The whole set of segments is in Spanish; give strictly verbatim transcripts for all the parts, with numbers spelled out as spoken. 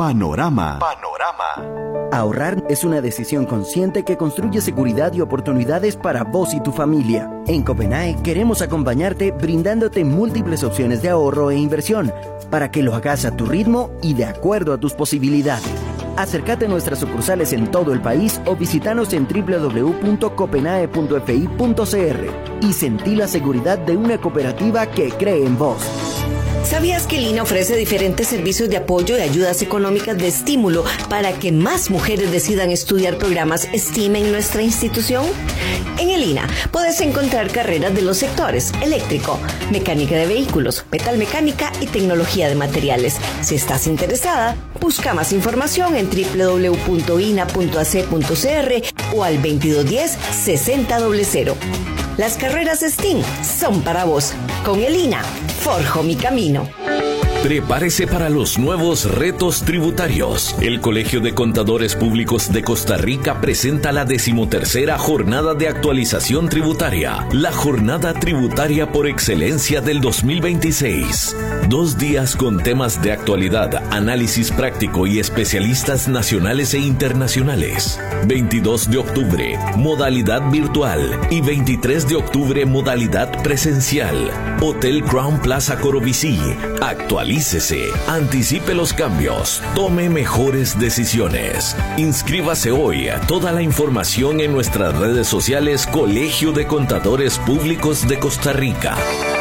Panorama. Panorama. Ahorrar es una decisión consciente que construye seguridad y oportunidades para vos y tu familia. En Copenae queremos acompañarte brindándote múltiples opciones de ahorro e inversión para que lo hagas a tu ritmo y de acuerdo a tus posibilidades. Acércate a nuestras sucursales en todo el país o visítanos en doble u doble u doble u punto copenae punto f i punto c r y sentí la seguridad de una cooperativa que cree en vos. ¿Sabías que el I N A ofrece diferentes servicios de apoyo y ayudas económicas de estímulo para que más mujeres decidan estudiar programas STEAM en nuestra institución? En el I N A puedes encontrar carreras de los sectores eléctrico, mecánica de vehículos, metalmecánica y tecnología de materiales. Si estás interesada, busca más información en doble u doble u doble u punto i n a punto a c punto c r o al veintidós diez sesenta cero. Las carreras STEAM son para vos. Con el I N A, forjo mi camino. Prepárese para los nuevos retos tributarios. El Colegio de Contadores Públicos de Costa Rica presenta la decimotercera Jornada de Actualización Tributaria, la jornada tributaria por excelencia del dos mil veintiséis. Dos días con temas de actualidad, análisis práctico y especialistas nacionales e internacionales. veintidós de octubre, modalidad virtual, y veintitrés de octubre, modalidad presencial. Hotel Crown Plaza Corobicí. Actualícese, anticipe los cambios, tome mejores decisiones. Inscríbase hoy. Toda la información en nuestras redes sociales Colegio de Contadores Públicos de Costa Rica.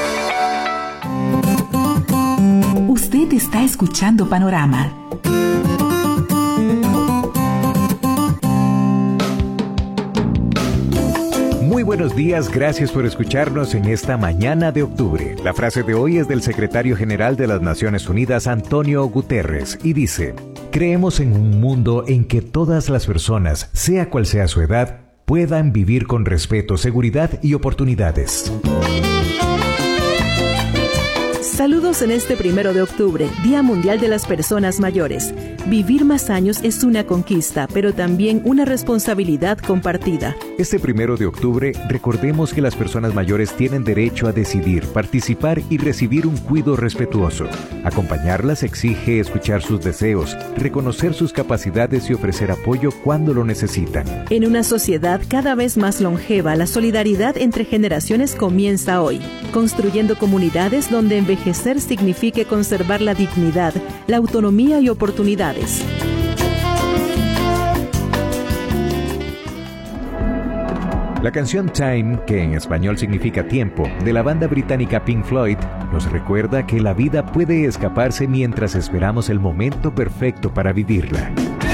Usted está escuchando Panorama. Muy buenos días, gracias por escucharnos en esta mañana de octubre. La frase de hoy es del secretario general de las Naciones Unidas, Antonio Guterres, y dice: creemos en un mundo en que todas las personas, sea cual sea su edad, puedan vivir con respeto, seguridad y oportunidades. Saludos en este primero de octubre, Día Mundial de las Personas Mayores. Vivir más años es una conquista, pero también una responsabilidad compartida. Este primero de octubre, recordemos que las personas mayores tienen derecho a decidir, participar y recibir un cuidado respetuoso. Acompañarlas exige escuchar sus deseos, reconocer sus capacidades y ofrecer apoyo cuando lo necesitan. En una sociedad cada vez más longeva, la solidaridad entre generaciones comienza hoy, construyendo comunidades donde envejecer signifique conservar la dignidad, la autonomía y oportunidades. La canción Time, que en español significa tiempo, de la banda británica Pink Floyd, nos recuerda que la vida puede escaparse mientras esperamos el momento perfecto para vivirla.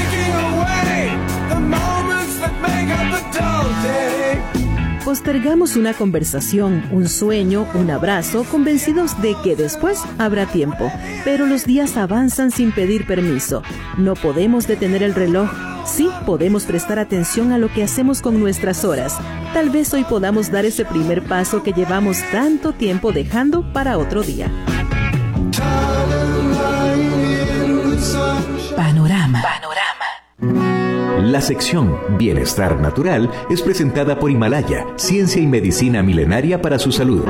Postergamos una conversación, un sueño, un abrazo, convencidos de que después habrá tiempo. Pero los días avanzan sin pedir permiso. No podemos detener el reloj. Sí podemos prestar atención a lo que hacemos con nuestras horas. Tal vez hoy podamos dar ese primer paso que llevamos tanto tiempo dejando para otro día. Panorama. Panorama. La sección Bienestar Natural es presentada por Himalaya, ciencia y medicina milenaria para su salud.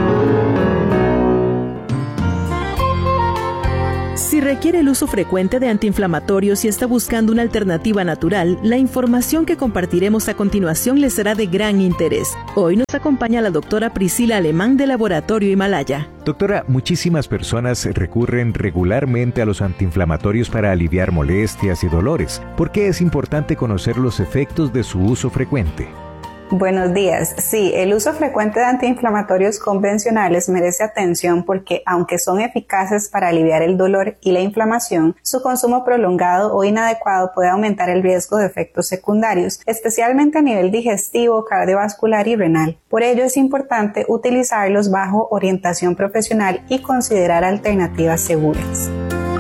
Si requiere el uso frecuente de antiinflamatorios y está buscando una alternativa natural, la información que compartiremos a continuación le será de gran interés. Hoy nos acompaña la doctora Priscila Alemán de Laboratorio Himalaya. Doctora, muchísimas personas recurren regularmente a los antiinflamatorios para aliviar molestias y dolores. ¿Por qué es importante conocer los efectos de su uso frecuente? Buenos días. Sí, el uso frecuente de antiinflamatorios convencionales merece atención porque, aunque son eficaces para aliviar el dolor y la inflamación, su consumo prolongado o inadecuado puede aumentar el riesgo de efectos secundarios, especialmente a nivel digestivo, cardiovascular y renal. Por ello es importante utilizarlos bajo orientación profesional y considerar alternativas seguras.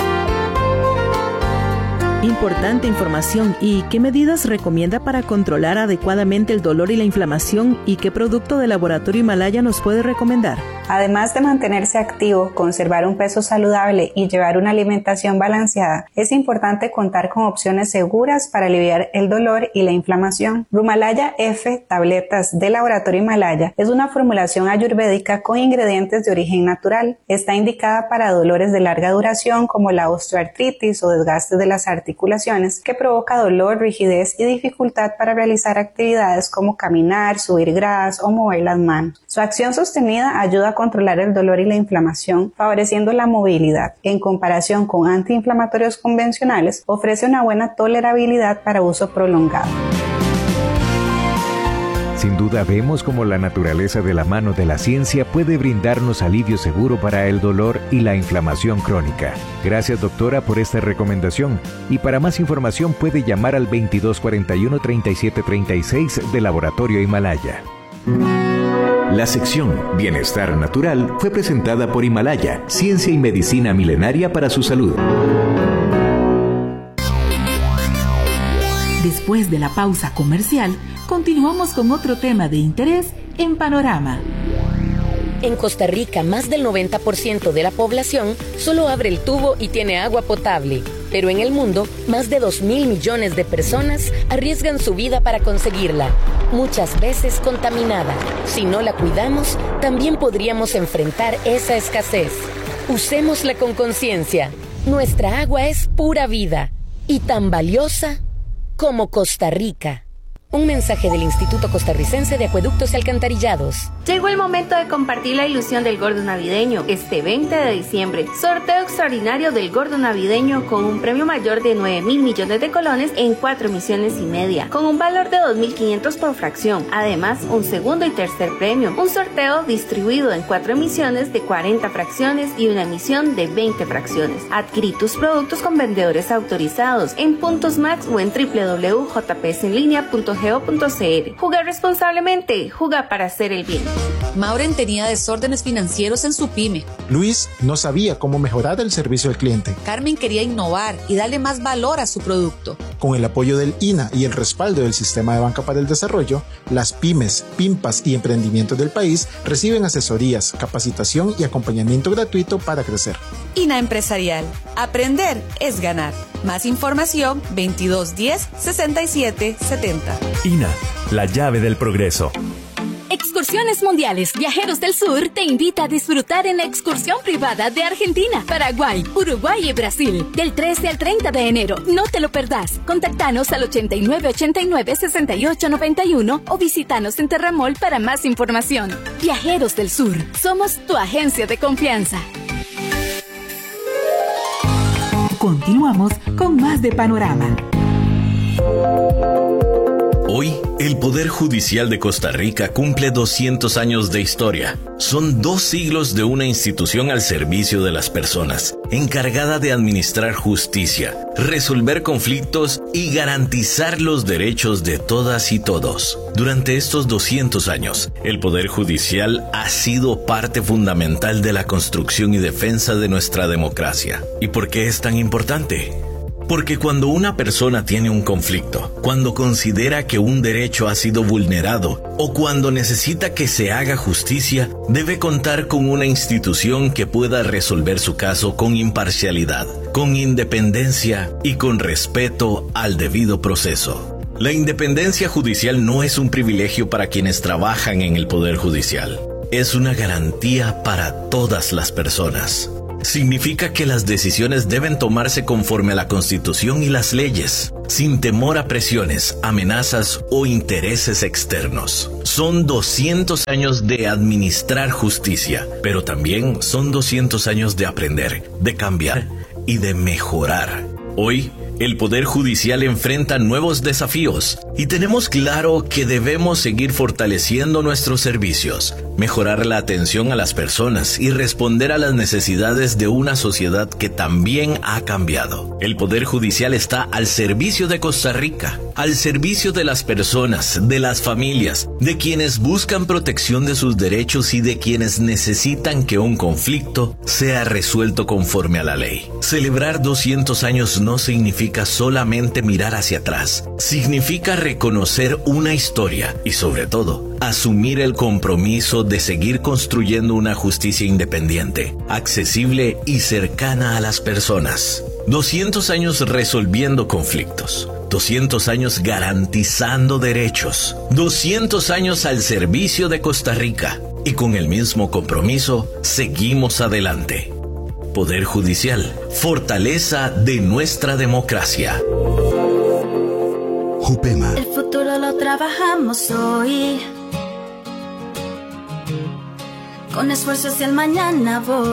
Importante información. ¿Y qué medidas recomienda para controlar adecuadamente el dolor y la inflamación? ¿Y qué producto de Laboratorio Himalaya nos puede recomendar? Además de mantenerse activo, conservar un peso saludable y llevar una alimentación balanceada, es importante contar con opciones seguras para aliviar el dolor y la inflamación. Rumalaya F, tabletas de Laboratorio Himalaya, es una formulación ayurvédica con ingredientes de origen natural. Está indicada para dolores de larga duración como la osteoartritis o desgaste de las articulaciones, que provoca dolor, rigidez y dificultad para realizar actividades como caminar, subir gradas o mover las manos. Su acción sostenida ayuda a controlar el dolor y la inflamación, favoreciendo la movilidad. En comparación con antiinflamatorios convencionales, ofrece una buena tolerabilidad para uso prolongado. Sin duda vemos cómo la naturaleza de la mano de la ciencia puede brindarnos alivio seguro para el dolor y la inflamación crónica. Gracias, doctora, por esta recomendación. Y para más información puede llamar al veintidós cuarenta y uno, treinta y siete treinta y seis de Laboratorio Himalaya. La sección Bienestar Natural fue presentada por Himalaya, ciencia y medicina milenaria para su salud. Después de la pausa comercial, continuamos con otro tema de interés en Panorama. En Costa Rica, más del noventa por ciento de la población solo abre el tubo y tiene agua potable. Pero en el mundo, más de dos mil millones de personas arriesgan su vida para conseguirla, muchas veces contaminada. Si no la cuidamos, también podríamos enfrentar esa escasez. Usémosla con conciencia. Nuestra agua es pura vida y tan valiosa como Costa Rica. Un mensaje del Instituto Costarricense de Acueductos y Alcantarillados. Llegó el momento de compartir la ilusión del Gordo Navideño este veinte de diciembre. Sorteo extraordinario del Gordo Navideño con un premio mayor de nueve mil millones de colones en cuatro emisiones y media, con un valor de dos mil quinientos por fracción. Además, un segundo y tercer premio. Un sorteo distribuido en cuatro emisiones de cuarenta fracciones y una emisión de veinte fracciones. Adquirí tus productos con vendedores autorizados en Puntos Max o en w w w punto j p s en línea punto go punto c r. Juega responsablemente, juega para hacer el bien. Maureen tenía desórdenes financieros en su pyme. Luis no sabía cómo mejorar el servicio al cliente. Carmen quería innovar y darle más valor a su producto. Con el apoyo del I N A y el respaldo del Sistema de Banca para el Desarrollo, las pymes, PIMPAS y emprendimientos del país reciben asesorías, capacitación y acompañamiento gratuito para crecer. I N A Empresarial. Aprender es ganar. Más información veintidós diez, sesenta y siete setenta. I N A, la llave del progreso. Excursiones Mundiales Viajeros del Sur te invita a disfrutar en la excursión privada de Argentina, Paraguay, Uruguay y Brasil del trece al treinta de enero. No te lo perdás. Contactanos al ochenta y nueve ochenta y nueve, sesenta y ocho noventa y uno o visitanos en Terramol para más información. Viajeros del Sur, somos tu agencia de confianza. Continuamos con más de Panorama. Hoy, el Poder Judicial de Costa Rica cumple doscientos años de historia. Son dos siglos de una institución al servicio de las personas, encargada de administrar justicia, resolver conflictos y garantizar los derechos de todas y todos. Durante estos doscientos años, el Poder Judicial ha sido parte fundamental de la construcción y defensa de nuestra democracia. ¿Y por qué es tan importante? Porque cuando una persona tiene un conflicto, cuando considera que un derecho ha sido vulnerado o cuando necesita que se haga justicia, debe contar con una institución que pueda resolver su caso con imparcialidad, con independencia y con respeto al debido proceso. La independencia judicial no es un privilegio para quienes trabajan en el Poder Judicial. Es una garantía para todas las personas. Significa que las decisiones deben tomarse conforme a la Constitución y las leyes, sin temor a presiones, amenazas o intereses externos. Son doscientos años de administrar justicia, pero también son doscientos años de aprender, de cambiar y de mejorar. Hoy, el Poder Judicial enfrenta nuevos desafíos y tenemos claro que debemos seguir fortaleciendo nuestros servicios, mejorar la atención a las personas y responder a las necesidades de una sociedad que también ha cambiado. El Poder Judicial está al servicio de Costa Rica, al servicio de las personas, de las familias, de quienes buscan protección de sus derechos y de quienes necesitan que un conflicto sea resuelto conforme a la ley. Celebrar doscientos años no significa significa solamente mirar hacia atrás. Significa reconocer una historia y, sobre todo, asumir el compromiso de seguir construyendo una justicia independiente, accesible y cercana a las personas. doscientos años resolviendo conflictos. doscientos años garantizando derechos. doscientos años al servicio de Costa Rica. Y con el mismo compromiso, seguimos adelante. Poder Judicial, fortaleza de nuestra democracia. Jupema. El futuro lo trabajamos hoy. Con esfuerzo hacia el mañana voy.